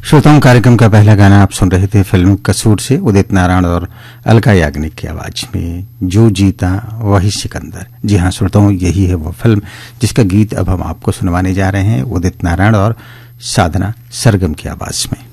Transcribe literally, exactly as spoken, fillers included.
श्रोताओं, कार्यक्रम का पहला गाना आप सुन रहे थे फिल्म कसूर से उदित नारायण और अलका याग्निक की आवाज में, जो जीता वही सिकंदर। जी हां श्रोताओं, यही है वो फिल्म जिसका गीत अब हम आपको सुनवाने जा रहे हैं उदित नारायण और साधना सरगम की आवाज में।